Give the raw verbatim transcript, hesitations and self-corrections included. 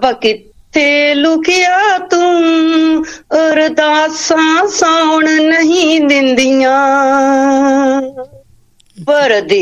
ਰੱਬ ਕਿੱਥੇ ਲੁਕਿਆ ਤੂੰ, ਅਰਦਾਸਾਂ ਸੌਣ ਨਹੀਂ ਦਿੰਦੀਆਂ, ਪਰਦੇ